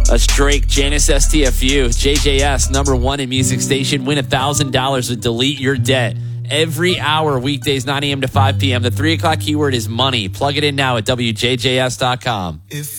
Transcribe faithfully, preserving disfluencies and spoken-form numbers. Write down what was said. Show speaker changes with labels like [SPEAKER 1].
[SPEAKER 1] That's Drake, Janice S T F U, J J S, number one in Music Station. Win one thousand dollars with Delete Your Debt. Every hour, weekdays, nine a.m. to five p.m. The three o'clock keyword is money. Plug it in now at W J J S dot com. If